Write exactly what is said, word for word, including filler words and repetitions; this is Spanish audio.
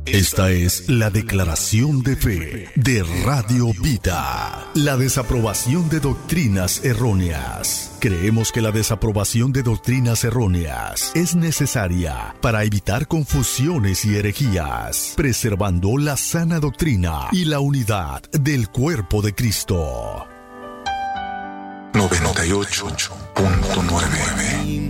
Esta es la declaración de fe de Radio Vida. La desaprobación de doctrinas erróneas. Creemos que la desaprobación de doctrinas erróneas es necesaria para evitar confusiones y herejías, preservando la sana doctrina y la unidad del cuerpo de Cristo. noventa y ocho punto nueve